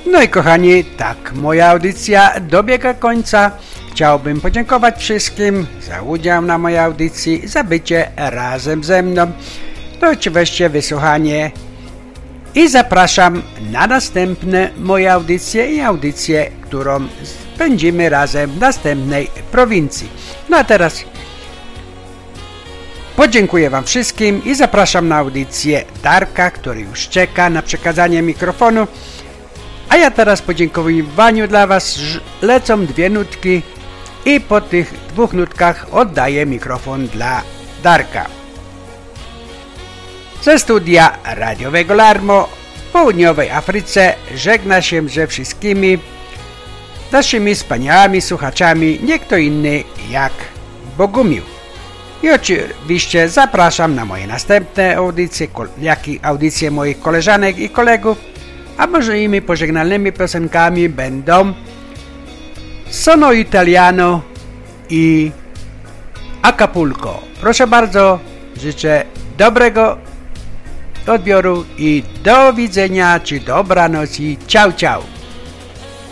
No i kochani, tak moja audycja dobiega końca. Chciałbym podziękować wszystkim za udział na mojej audycji, za bycie razem ze mną. To oczywiście wysłuchanie i zapraszam na następne moje audycje i audycję, którą spędzimy razem w następnej prowincji. No a teraz podziękuję wam wszystkim i zapraszam na audycję Darka, który już czeka na przekazanie mikrofonu. A ja teraz po dziękowaniu dla was lecą 2 nutki i po tych 2 nutkach oddaję mikrofon dla Darka. Ze studia radiowego Larmo w południowej Afryce żegna się ze wszystkimi naszymi wspaniałymi słuchaczami, nie kto inny jak Bogumił. I oczywiście zapraszam na moje następne audycje, jak i audycje moich koleżanek i kolegów, a moimi pożegnalnymi piosenkami będą Sono Italiano i Acapulco. Proszę bardzo, życzę dobrego odbioru i do widzenia, czy dobranoc i ciao, ciao.